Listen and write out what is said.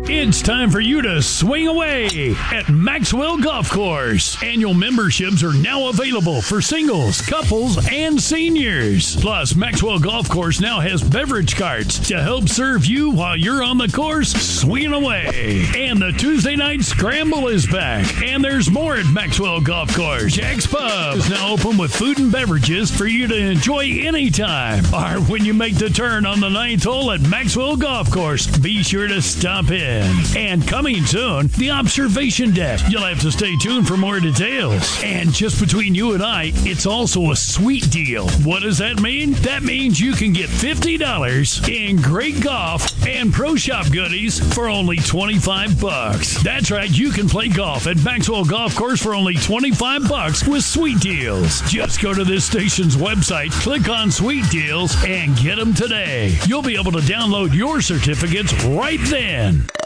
It's time for you to swing away at Maxwell Golf Course. Annual memberships are now available for singles, couples, and seniors. Plus, Maxwell Golf Course now has beverage carts to help serve you while you're on the course swinging away. And the Tuesday night scramble is back. And there's more at Maxwell Golf Course. Jack's Pub is now open with food and beverages for you to enjoy anytime. Or when you make the turn on the 9th hole at Maxwell Golf Course, be sure to stop in. And coming soon, the observation deck. You'll have to stay tuned for more details. And just between you and I, it's also a sweet deal. What does that mean? That means you can get $50 in great golf and pro shop goodies for only $25. That's right, you can play golf at Maxwell Golf Course for only $25 with sweet deals. Just go to this station's website, click on sweet deals, and get them today. You'll be able to download your certificates right then.